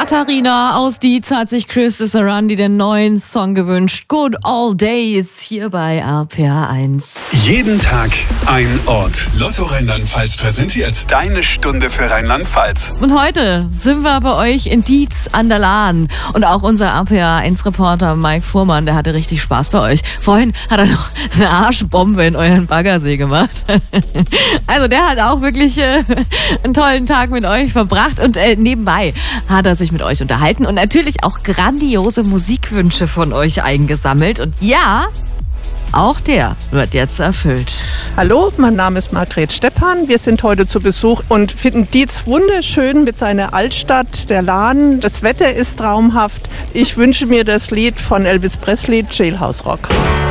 Katharina aus Dietz hat sich Chris Sarandi den neuen Song gewünscht. Good Old Days hier bei RPA 1. Jeden Tag ein Ort. Lotto Rheinland-Pfalz präsentiert deine Stunde für Rheinland-Pfalz. Und heute sind wir bei euch in Dietz an der Lahn. Und auch unser RPA 1-Reporter Mike Fuhrmann, der hatte richtig Spaß bei euch. Vorhin hat er noch eine Arschbombe in euren Baggersee gemacht. Also der hat auch wirklich einen tollen Tag mit euch verbracht. Und nebenbei hat er sich mit euch unterhalten und natürlich auch grandiose Musikwünsche von euch eingesammelt. Und ja, auch der wird jetzt erfüllt. Hallo, mein Name ist Margret Stephan. Wir sind heute zu Besuch und finden Dietz wunderschön mit seiner Altstadt, der Lahn. Das Wetter ist traumhaft. Ich wünsche mir das Lied von Elvis Presley, Jailhouse Rock.